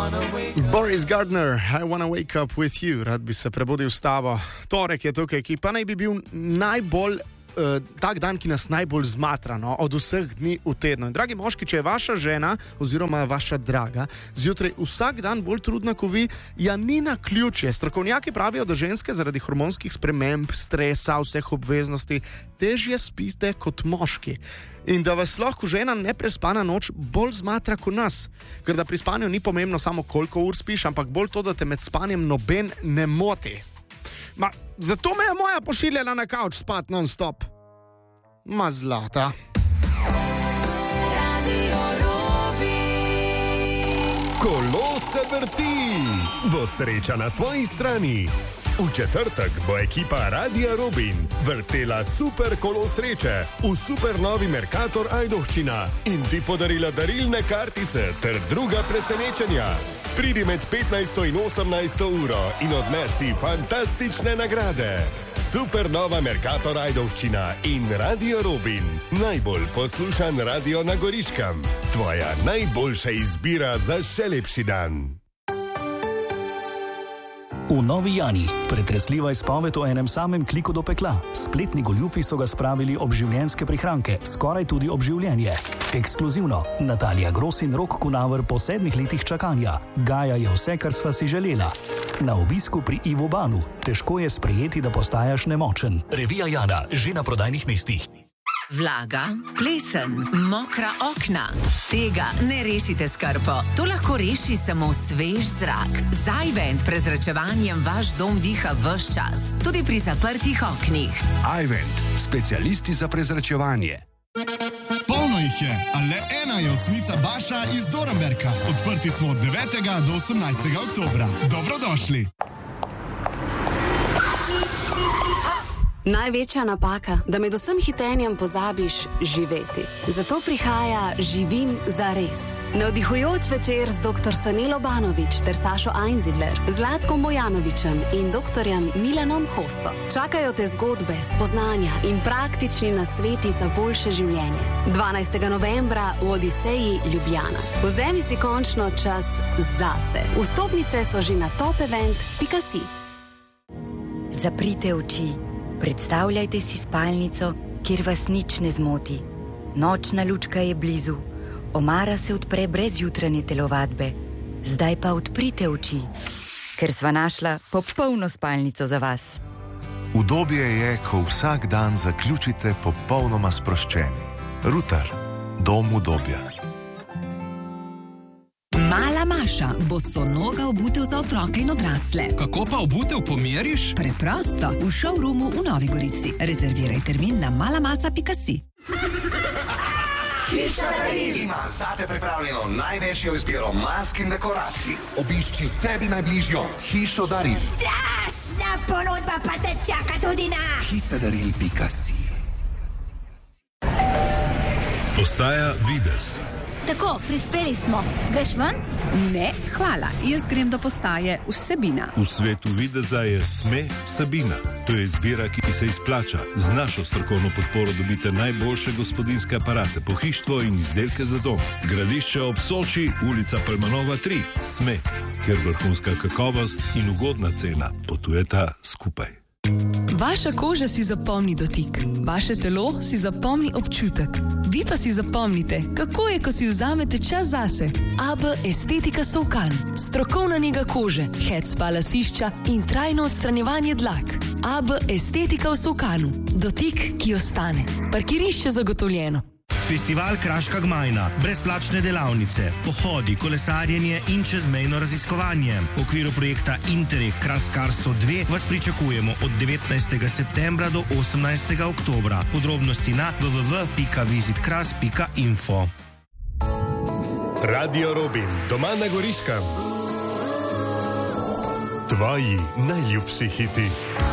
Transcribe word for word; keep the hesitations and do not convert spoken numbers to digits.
Boris Gardner, I wanna wake up with you. Rad bi se prebudil s tabo. Torek je tukaj, ki pa naj bi bil najbolj Uh, tak dan, ki nas najbolj zmatra, no, od vseh dni v tednu. In dragi moški, če je vaša žena oziroma vaša draga zjutraj vsak dan bolj trudna kot vi, ja ni naključje. Strokovnjaki pravijo, da ženske zaradi hormonskih sprememb, stresa, vseh obveznosti težje spite kot moški. In da vas lahko žena neprespana noč bolj zmatra kot nas. Ker da pri spanju ni pomembno samo koliko ur spiš, ampak bolj to, da te med spanjem noben ne moti. Ma, zato me je moja pošiljala na kavč spat non-stop. Ma zlata. Kolo se vrti, bo sreča na tvoji strani. V četrtek bo ekipa Radia Robin vrtela super kolo sreče v super novi Mercator Ajdovščina in ti podarila darilne kartice ter druga presenečenja. Pridi med petnajsto in osemnajsto uro in odnesi fantastične nagrade. Super nova Mercator Ajdovščina in Radio Robin. Najbolj poslušan radio na Goriškem. Tvoja najboljša izbira za še lepši dan. V Novi Jani pretresljiva izpoved o enem samem kliku do pekla. Spletni goljufi so ga spravili ob življenjske prihranke, skoraj tudi ob življenje. Ekskluzivno, Natalija Gros in Rok Kunaver po sedmih letih čakanja. Gaja je vse, kar sva si želela. Na obisku pri Ivo Banu. Težko je sprejeti, da postajaš nemočen. Revija Jana, že na prodajnih mestih. Vlaga, plesen, mokra okna. Tega ne rešite s krpo. To lahko reši samo svež zrak. Z iVent prezračevanjem vaš dom diha ves čas, tudi pri zaprtih oknih. iVent, specialisti za prezračevanje. Polno jih je, a le ena je osmica Baša iz Dornberka. Odprti smo od devetega do osemnajstega oktobra. Dobrodošli. Največja napaka, da med vsem hitenjem pozabiš živeti. Zato prihaja Živim za res. Navdihujoč večer z doktor Sanelo Banović ter Sašo Einzidler, Zlatkom Bojanovićem in doktorjem Milanom Hosto. Čakajo te zgodbe, spoznanja in praktični nasveti za boljše življenje. dvanajstega novembra v Odiseji Ljubljana. Vzemi si končno čas zase. Vstopnice so že na top event pika si. Zaprite oči. Predstavljajte si spalnico, kjer vas nič ne zmoti. Nočna lučka je blizu. Omara se odpre brez jutranje telovadbe. Zdaj pa odprite oči, ker sva našla popolno spalnico za vas. Udobje je, ko vsak dan zaključite popolnoma sproščeni. Ruter, dom udobja. Mala Maša, bosonoga obutev za otroke in odrasle. Kako pa obutev pomeriš? Preprosto, v showroomu v Novi Gorici. Rezerviraj termin na malamasa pika si. Hiša daril ima zate pripravljeno največjo izbiro mask in dekoracij. Obišči tebi najbližjo Hišo daril. Strašna ponudba pa te čaka tudi na hiša daril pika si. Postaja Vides. Tako, prispeli smo. Greš ven? Ne, hvala. Jaz grem do postaje Vsebina. V svetu videza je Sme Vsebina. To je izbira, ki se izplača. Z našo strokovno podporo dobite najboljše gospodinjske aparate, pohištvo in izdelke za dom. Gradišče ob Soči, ulica Palmanova tri. Sme, kjer vrhunska kakovost in ugodna cena potujeta skupaj. Vaša koža si zapomni dotik, vaše telo si zapomni občutek. Vi pa si zapomnite, kako je, ko si vzamete čas zase. A B Estetika Solkan. Strokovna nega kože, head spa lasišča in trajno odstranjevanje dlak. A B Estetika v Solkanu. Dotik, ki ostane. Parkirišče zagotovljeno. Festival Kraška Gmajna, brezplačne delavnice, pohodi, kolesarjenje in čezmejno raziskovanje. V okviru projekta Interreg Kraskarso dve vas pričakujemo od devetnajstega septembra do osemnajstega oktobra. Podrobnosti na w w w pika visit kras pika info. Radio Robin, doma na Goriškem. Tvoji najljubši hiti.